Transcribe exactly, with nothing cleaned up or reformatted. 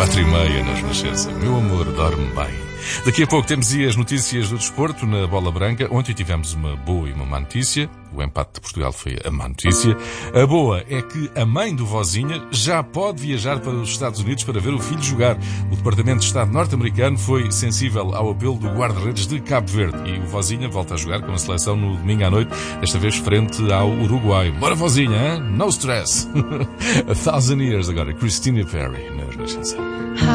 Quatro e meia na Renascença. Meu amor, dorme bem. Daqui a pouco temos aí as notícias do desporto na Bola Branca. Ontem tivemos uma boa e uma má notícia. O empate de Portugal foi a má notícia. A boa é que a mãe do Vozinha já pode viajar para os Estados Unidos para ver o filho jogar. O Departamento de Estado norte-americano foi sensível ao apelo do guarda-redes de Cabo Verde. E o Vozinha volta a jogar com a seleção no domingo à noite, desta vez frente ao Uruguai. Bora, Vozinha, hein? No stress. A Thousand Years agora. Christina Perri na Renascença.